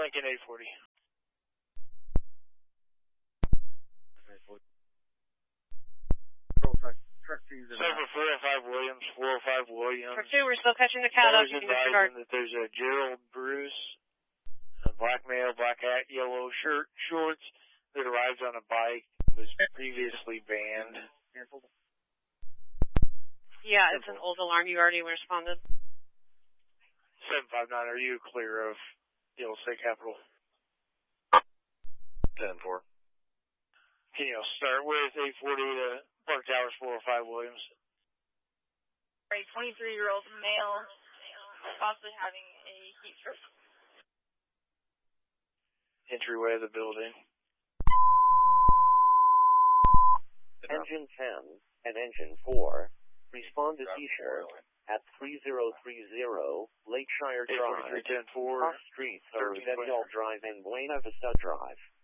Lincoln 840. Truck 2 Silver 405 Williams, 405 Williams. Truck 2, we're still catching the cat up. You can disregard. That there's a Gerald Bruce, a black male, black hat, yellow shirt, shorts, that arrives on a bike, was previously banned. Yeah, it's an old alarm. You already responded. 759, are you clear of Yellow State Capitol? 10-4. Can you start with 840 to Park Towers 405 Williams? A 23-year-old male possibly having a heat stroke. Entryway of the building. Engine 10 and Engine 4 respond to T-shirt at 3030 Lakeshire Drive, 843-10-4, off Street, Rosedale Drive, and Buena Vista Drive.